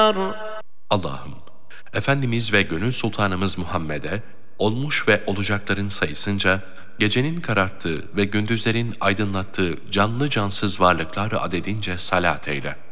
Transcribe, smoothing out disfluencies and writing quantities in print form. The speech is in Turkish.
Allah'ım, Efendimiz ve Gönül Sultanımız Muhammed'e olmuş ve olacakların sayısınca gecenin kararttığı ve gündüzlerin aydınlattığı canlı cansız varlıklar adedince salat eyle.